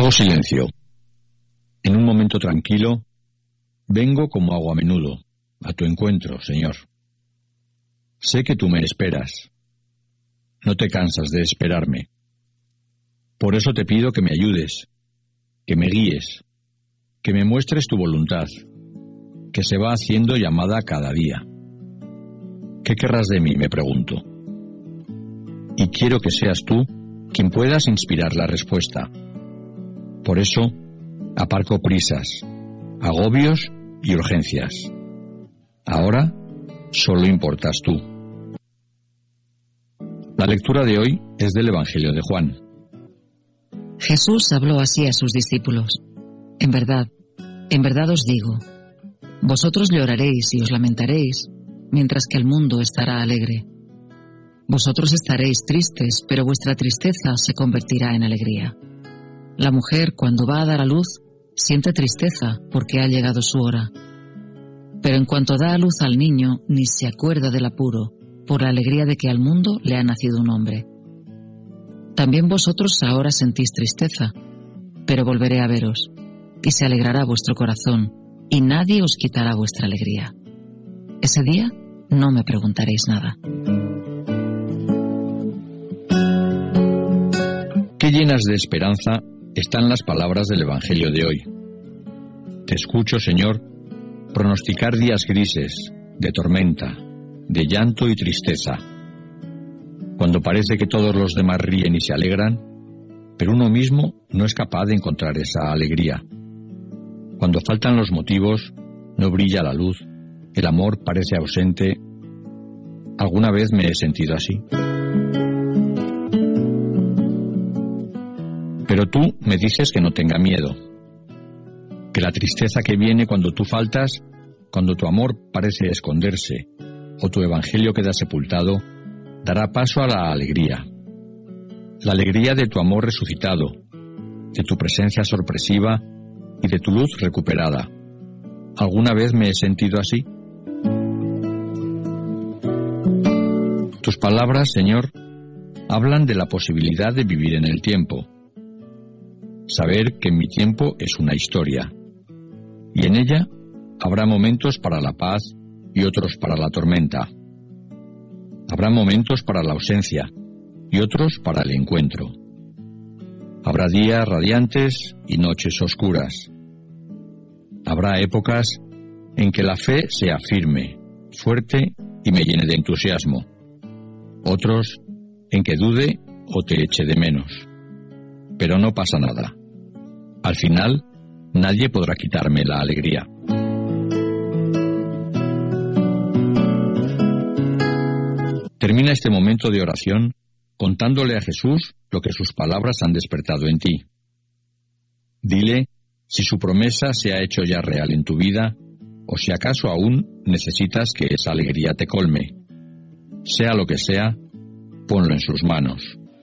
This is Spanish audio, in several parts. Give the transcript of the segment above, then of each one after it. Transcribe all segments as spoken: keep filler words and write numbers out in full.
Hago silencio. En un momento tranquilo, vengo como hago a menudo, a tu encuentro, Señor. Sé que tú me esperas. No te cansas de esperarme. Por eso te pido que me ayudes, que me guíes, que me muestres tu voluntad, que se va haciendo llamada cada día. ¿Qué querrás de mí?, me pregunto. Y quiero que seas tú quien puedas inspirar la respuesta. Por eso, aparco prisas, agobios y urgencias. Ahora, solo importas tú. La lectura de hoy es del Evangelio de Juan. Jesús habló así a sus discípulos. En verdad, en verdad os digo, vosotros lloraréis y os lamentaréis, mientras que el mundo estará alegre. Vosotros estaréis tristes, pero vuestra tristeza se convertirá en alegría. La mujer, cuando va a dar a luz, siente tristeza porque ha llegado su hora. Pero en cuanto da a luz al niño, ni se acuerda del apuro, por la alegría de que al mundo le ha nacido un hombre. También vosotros ahora sentís tristeza, pero volveré a veros, y se alegrará vuestro corazón, y nadie os quitará vuestra alegría. Ese día no me preguntaréis nada. Qué llenas de esperanza están las palabras del Evangelio de hoy. Te escucho, Señor, pronosticar días grises, de tormenta, de llanto y tristeza, cuando parece que todos los demás ríen y se alegran, pero uno mismo no es capaz de encontrar esa alegría. Cuando faltan los motivos, no brilla la luz, el amor parece ausente. Alguna vez me he sentido así. Pero tú me dices que no tenga miedo, que la tristeza que viene cuando tú faltas, cuando tu amor parece esconderse, o tu evangelio queda sepultado, dará paso a la alegría. La alegría de tu amor resucitado, de tu presencia sorpresiva y de tu luz recuperada. ¿Alguna vez me he sentido así? Tus palabras, Señor, hablan de la posibilidad de vivir en el tiempo. Saber que mi tiempo es una historia, y en ella habrá momentos para la paz y otros para la tormenta. Habrá momentos para la ausencia y otros para el encuentro. Habrá días radiantes y noches oscuras. Habrá épocas en que la fe sea firme, fuerte y me llene de entusiasmo. Otros en que dude o te eche de menos. Pero no pasa nada. Al final, nadie podrá quitarme la alegría. Termina este momento de oración contándole a Jesús lo que sus palabras han despertado en ti. Dile si su promesa se ha hecho ya real en tu vida o si acaso aún necesitas que esa alegría te colme. Sea lo que sea, ponlo en sus manos.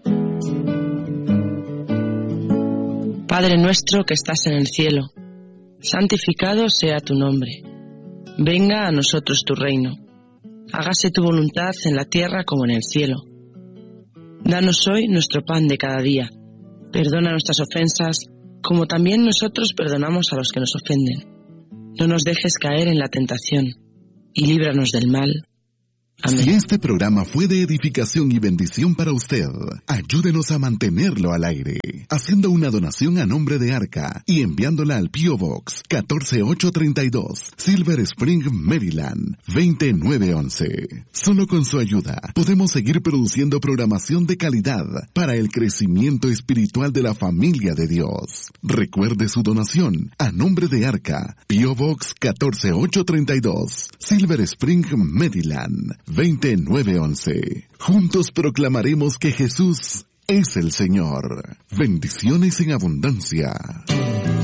Padre nuestro que estás en el cielo, santificado sea tu nombre. Venga a nosotros tu reino. Hágase tu voluntad en la tierra como en el cielo. Danos hoy nuestro pan de cada día. Perdona nuestras ofensas, como también nosotros perdonamos a los que nos ofenden. No nos dejes caer en la tentación, y líbranos del mal. Amén. Si este programa fue de edificación y bendición para usted, ayúdenos a mantenerlo al aire, haciendo una donación a nombre de Arca y enviándola al P O Box catorce mil ochocientos treinta y dos, Silver Spring, Maryland, veinte mil novecientos once. Solo con su ayuda podemos seguir produciendo programación de calidad para el crecimiento espiritual de la familia de Dios. Recuerde su donación a nombre de Arca, P O Box catorce mil ochocientos treinta y dos, Silver Spring, Maryland, veinte mil novecientos once. Juntos proclamaremos que Jesús es el Señor. Bendiciones en abundancia.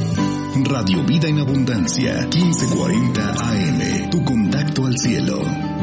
Radio Vida en Abundancia, quince cuarenta A M. Tu contacto al cielo.